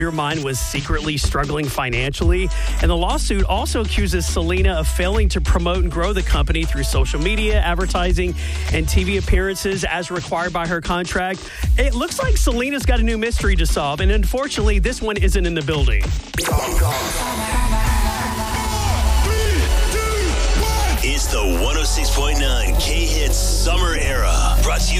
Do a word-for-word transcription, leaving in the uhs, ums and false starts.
Your Mind was secretly struggling financially. And the lawsuit also accuses Selena of failing to promote and grow the company through social media, advertising, and T V appearances as required by her contract. It looks like Selena's got a new mystery to solve, and unfortunately, this one isn't in the building. It's the one oh six point nine K-Hits Summer Era, brought to you